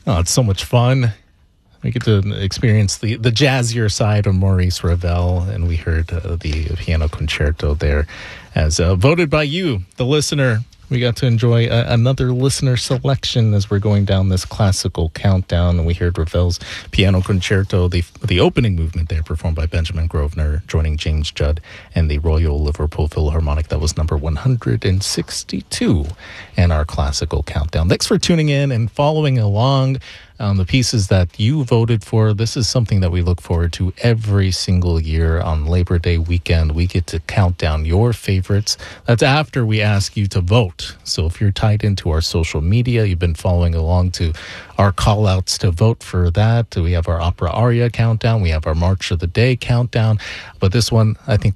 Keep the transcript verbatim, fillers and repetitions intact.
Oh, it's so much fun. We get to experience the, the jazzier side of Maurice Ravel, and we heard uh, the piano concerto there as uh, voted by you, the listener. We got to enjoy uh, another listener selection as we're going down this classical countdown, and we heard Ravel's piano concerto, the the opening movement there, performed by Benjamin Grosvenor, joining James Judd and the Royal Liverpool Philharmonic. That was number one hundred sixty-two in our classical countdown. Thanks for tuning in and following along. Um, the pieces that you voted for. This is something that we look forward to every single year on Labor Day weekend. We get to count down your favorites. That's after we ask you to vote. So if you're tied into our social media, you've been following along to our call outs to vote for that. We have our opera aria countdown. We have our March of the Day countdown. But this one, I think